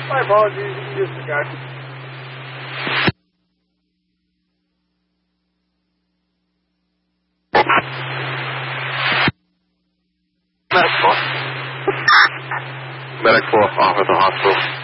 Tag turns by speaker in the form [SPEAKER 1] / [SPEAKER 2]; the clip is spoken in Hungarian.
[SPEAKER 1] My apologies, you can disregard.
[SPEAKER 2] Medic 4, off at the hospital.